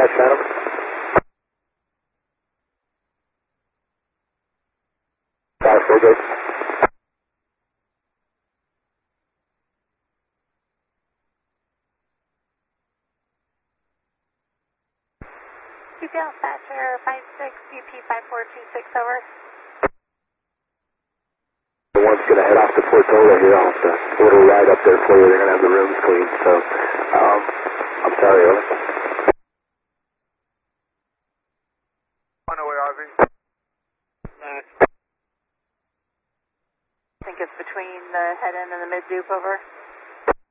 Dispatch Phantom. Full gate. QPL Dispatcher 56 UP 5426 over. The one's going to head off to Portola here. I'll have to order a ride up there for you. They're going to have the rooms cleaned, so I'm sorry, over. On the way, RV. I think it's between the head end and the mid dupe over.